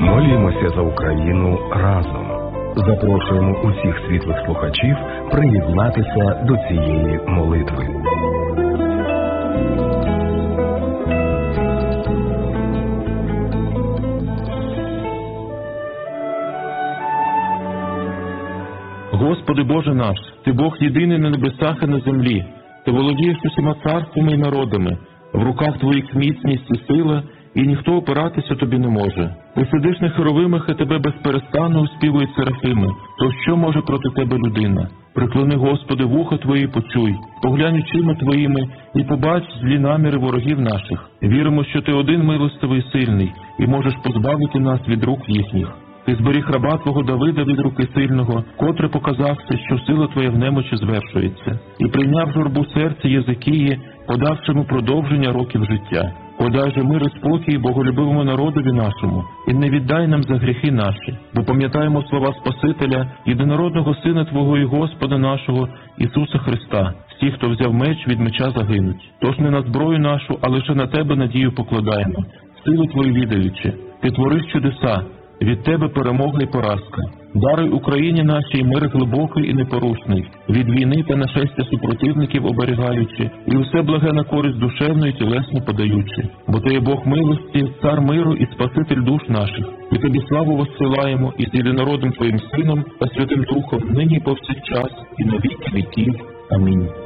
Молімося за Україну разом. Запрошуємо усіх світлих слухачів приєднатися до цієї молитви. Господи Боже наш, Ти Бог єдиний на небесах і на землі. Ти володієш усіма царствами і народами. В руках Твоїх міцність і сила, і ніхто опиратися Тобі не може. Ти сидиш на херовимах, і Тебе безперестанно успівують серафими. То що може проти Тебе людина? Приклони, Господи, вуха Твої почуй, поглянь очима Твоїми і побач злі наміри ворогів наших. Віримо, що Ти один милостивий і сильний, і можеш позбавити нас від рук їхніх. Ти зберіг раба Твого Давида від руки сильного, котре показався, що сила Твоя в немочі звершується, і прийняв журбу серця Єзикії, подавши йому продовження років життя. Подай же мир і спокій боголюбивому народові нашому, і не віддай нам за гріхи наші, бо пам'ятаємо слова Спасителя, єдинородного Сина Твого і Господа нашого, Ісуса Христа. Всі, хто взяв меч, від меча загинуть. Тож не на зброю нашу, а лише на Тебе надію покладаємо, силу Твою відаючи. Ти твориш чудеса, від Тебе перемога і поразка. Даруй Україні нашій мир глибокий і непорушний, від війни та нашестя супротивників оберігаючи, і усе благе на користь душевну і тілесно подаючи. Бо Ти є Бог милості, Цар миру і Спаситель душ наших. І Тобі славу воссилаємо із єдинородним Твоїм Сином та Святим Духом, нині і повсякчас, і на віки віків. Амінь.